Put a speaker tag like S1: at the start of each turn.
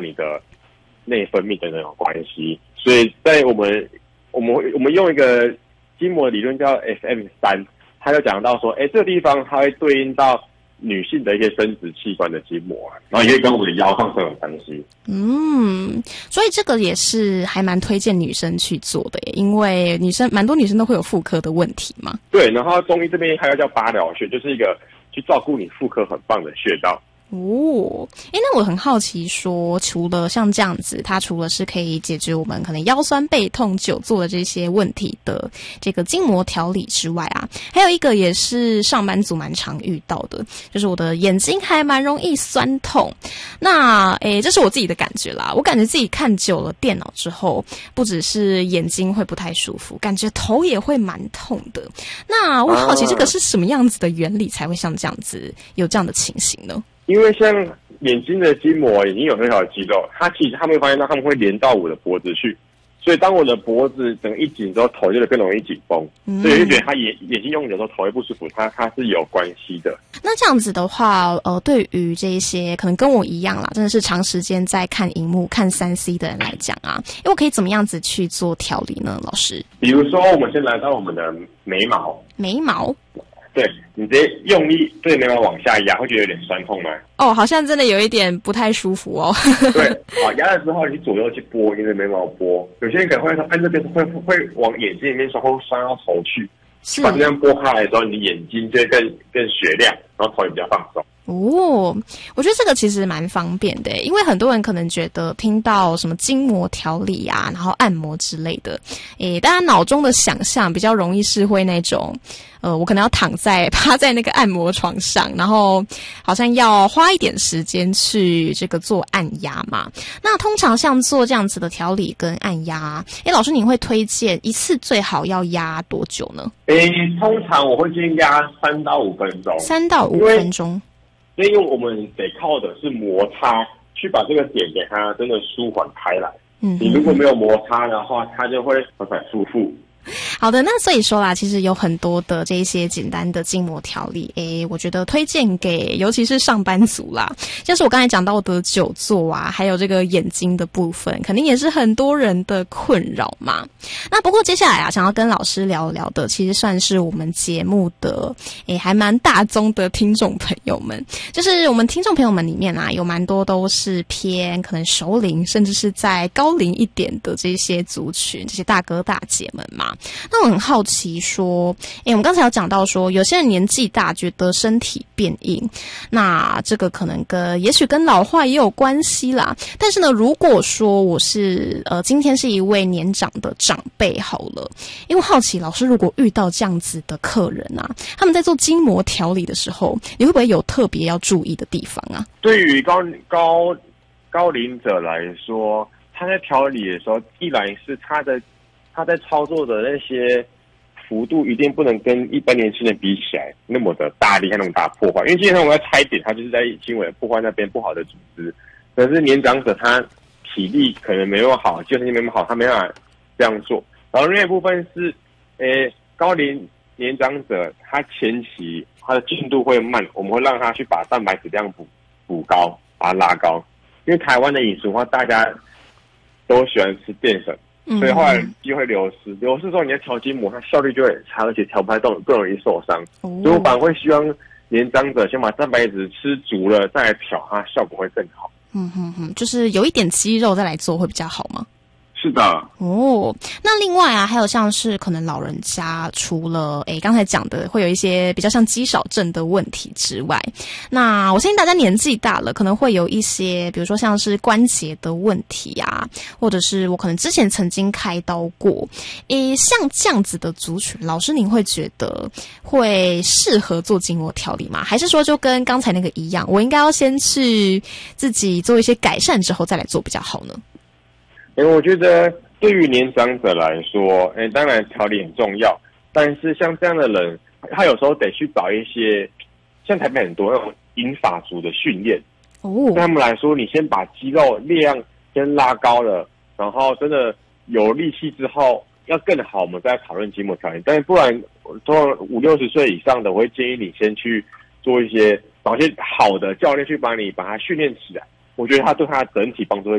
S1: 你的内分泌等等有关系。所以在我们用一个筋膜理论叫 FM3， 它就讲到说，这个地方它会对应到女性的一些生殖器官的筋膜，然后也会跟我们的腰放松有关系。
S2: 所以这个也是还蛮推荐女生去做的耶，因为蛮多女生都会有妇科的问题嘛。
S1: 对，然后中医这边还有叫八髎穴，就是一个去照顾你妇科很棒的穴道。
S2: 那我很好奇说，除了像这样子，它除了是可以解决我们可能腰酸背痛、久坐的这些问题的这个筋膜调理之外啊，还有一个也是上班族蛮常遇到的，就是我的眼睛还蛮容易酸痛。那这是我自己的感觉啦，我感觉自己看久了电脑之后，不只是眼睛会不太舒服，感觉头也会蛮痛的。那我好奇这个是什么样子的原理才会像这样子有这样的情形呢？
S1: 因为像眼睛的筋膜已经有很小的肌肉，其实他们会发现到他们会连到我的脖子去，所以当我的脖子整个一紧之后，头就更容易紧绷，所以就觉得他眼睛用久之后头会不舒服，它是有关系的。
S2: 那这样子的话，对于这一些可能跟我一样啦，真的是长时间在看荧幕、看3C 的人来讲啊，我可以怎么样子去做调理呢？老师，
S1: 比如说我们先来到我们的眉毛。对，你直接用力对眉毛往下压，会觉得有点酸痛吗？
S2: 好像真的有一点不太舒服哦。
S1: 对，压了之后，你左右去拨你的眉毛拨，有些人可能会说，这边会往眼睛里面说，会酸到头去。是，把这样拨开来之后，你的眼睛就会更雪亮，然后头也比较放松。
S2: 我觉得这个其实蛮方便的，因为很多人可能觉得听到什么筋膜调理啊，然后按摩之类的，大家脑中的想象比较容易是会那种，我可能要趴在那个按摩床上，然后好像要花一点时间去这个做按压嘛。那通常像做这样子的调理跟按压，老师您会推荐一次最好要压多久呢？
S1: 通常我会建议压3到5分钟。
S2: 3到5分钟。
S1: 因为我们得靠的是摩擦去把这个点给它真的舒缓开来。你如果没有摩擦的话，它就会反反复复。
S2: 好的，那所以说啦，其实有很多的这一些简单的筋膜调理，我觉得推荐给尤其是上班族啦，像是我刚才讲到的久坐啊，还有这个眼睛的部分，肯定也是很多人的困扰嘛。那不过接下来啊，想要跟老师聊聊的，其实算是我们节目的还蛮大宗的听众朋友们，就是我们听众朋友们里面啊，有蛮多都是偏可能熟龄，甚至是在高龄一点的这些族群，这些大哥大姐们嘛。那我很好奇说，我们刚才有讲到说，有些人年纪大觉得身体变硬，那这个可能也许跟老化也有关系啦。但是呢，如果说我是今天是一位年长的长辈好了，因为好奇老师如果遇到这样子的客人啊，他们在做筋膜调理的时候，你会不会有特别要注意的地方啊？
S1: 对于高龄者来说，他在调理的时候，一来是他在操作的那些幅度一定不能跟一般年轻人比起来那么的大力，还那么大破坏，因为基本上我们要拆点，他就是在轻微破坏那边不好的组织。可是年长者他体力可能没有好，精神力没有好，他没办法这样做。然后另外一部分是，高龄年长者他前期他的进度会慢，我们会让他去把蛋白质量补高，把它拉高。因为台湾的饮食的话，大家都喜欢吃淀粉。所以后来机会流失之后，你要调筋膜，它效率就会很差，而且调不太动，更容易受伤。所以我反而会希望年长者先把蛋白质吃足了，再来调，它效果会更好。
S2: 就是有一点肌肉再来做会比较好吗？
S1: 是的。
S2: 那另外啊，还有像是可能老人家除了刚才讲的会有一些比较像肌少症的问题之外，那我相信大家年纪大了，可能会有一些比如说像是关节的问题啊，或者是我可能之前曾经开刀过，像这样子的族群，老师您会觉得会适合做筋膜调理吗？还是说就跟刚才那个一样，我应该要先去自己做一些改善之后再来做比较好呢？
S1: 我觉得对于年长者来说，当然调理很重要，但是像这样的人，他有时候得去找一些，像台北很多那种银发族的训练。对他们来说，你先把肌肉量先拉高了，然后真的有力气之后，要更好，我们再讨论筋膜调理。但是不然，通常50-60岁以上的，我会建议你先去做找一些好的教练去把它训练起来。我觉得他对他的整体帮助会